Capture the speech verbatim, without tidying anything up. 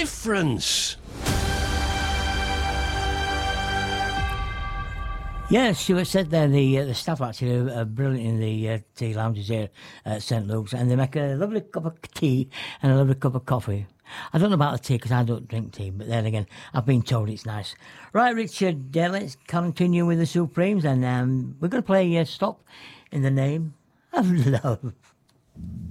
difference. Yeah, Stuart said there, the uh, the staff actually are, are brilliant in the uh, tea lounges here at Saint Luke's, and they make a lovely cup of tea and a lovely cup of coffee. I don't know about the tea because I don't drink tea, but then again, I've been told it's nice. Right, Richard, uh, let's continue with the Supremes, and um, we're going to play uh, Stop in the Name of Love.